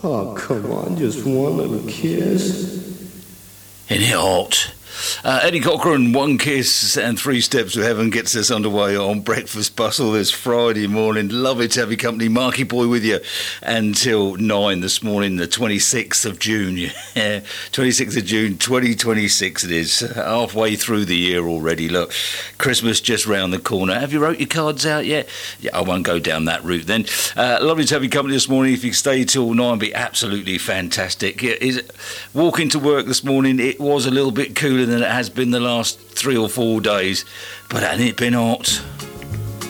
Oh, come on, just one little kiss. Isn't it hot? Eddie Cochran, One Kiss and Three Steps to Heaven gets us underway on Breakfast Bustle this Friday morning. Lovely to have your company. Marky Boy with you until 9 this morning, the 26th of June. Yeah, 26th of June, 2026 it is. Halfway through the year already. Look, Christmas just round the corner. Have you wrote your cards out yet? Yeah, I won't go down that route then. Lovely to have your company this morning. If you stay till 9, be absolutely fantastic. Walking to work this morning, it was a little bit cooler than it has been the last 3 or 4 days, but hasn't it been hot?